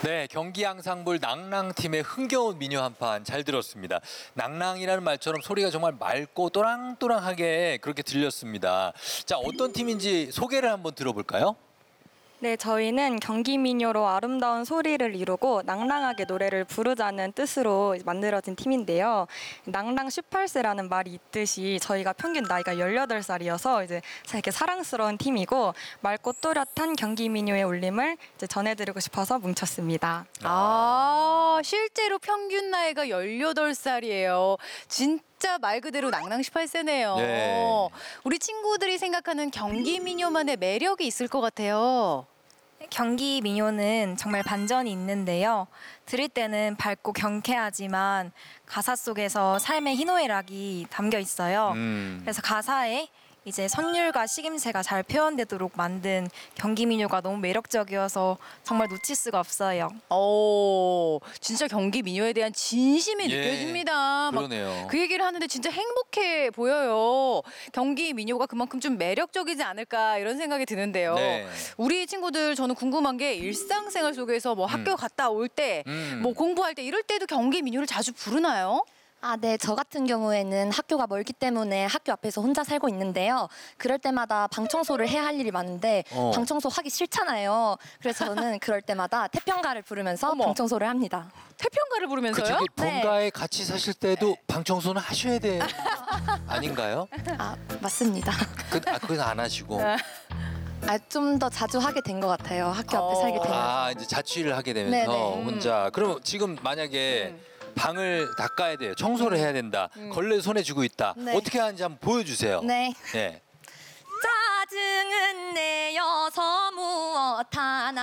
네, 경기 앙상블 낭랑팀의 흥겨운 미녀 한판 잘 들었습니다. 낭랑이라는 말처럼 소리가 정말 맑고 또랑또랑하게 그렇게 들렸습니다. 자, 어떤 팀인지 소개를 한번 들어볼까요? 네, 저희는 경기민요로 아름다운 소리를 이루고 낭랑하게 노래를 부르자는 뜻으로 만들어진 팀인데요. 낭랑 18세라는 말이 있듯이 저희가 평균 나이가 18살이어서 이제 이렇게 사랑스러운 팀이고 맑고 또렷한 경기민요의 울림을 이제 전해드리고 싶어서 뭉쳤습니다. 실제로 평균 나이가 18살이에요. 진짜 말 그대로 낭랑 18세네요. 네. 우리 친구들이 생각하는 경기민요만의 매력이 있을 것 같아요. 경기 민요는 정말 반전이 있는데요. 들을 때는 밝고 경쾌하지만 가사 속에서 삶의 희노애락이 담겨 있어요. 그래서 가사에 이제 선율과 식임새가 잘 표현되도록 만든 경기 민요가 너무 매력적이어서 정말 놓칠 수가 없어요. 진짜 경기 민요에 대한 진심이 예, 느껴집니다. 그러네요. 그 얘기를 하는데 진짜 행복해 보여요. 경기 민요가 그만큼 좀 매력적이지 않을까 이런 생각이 드는데요. 네. 우리 친구들 저는 궁금한 게 일상생활 속에서 뭐 학교 갔다 올 때, 뭐 공부할 때 이럴 때도 경기 민요를 자주 부르나요? 네. 저 같은 경우에는 학교가 멀기 때문에 학교 앞에서 혼자 살고 있는데요. 그럴 때마다 방 청소를 해야 할 일이 많은데 방 청소 하기 싫잖아요. 그래서 저는 그럴 때마다 태평가를 부르면서 방 청소를 합니다. 태평가를 그 부르면서요? 저기 네. 본가에 같이 사실 때도 방 청소는 하셔야 돼. 아닌가요? 맞습니다. 그건 안 하시고. 좀 더 자주 하게 된 것 같아요. 학교 앞에 살게 되면서. 이제 자취를 하게 되면서 네네. 혼자. 그럼 지금 만약에 방을 닦아야 돼요. 청소를 해야 된다. 걸레 손에 쥐고 있다. 네. 어떻게 하는지 한번 보여주세요. 네. 네. 짜증은 내어서 무엇하나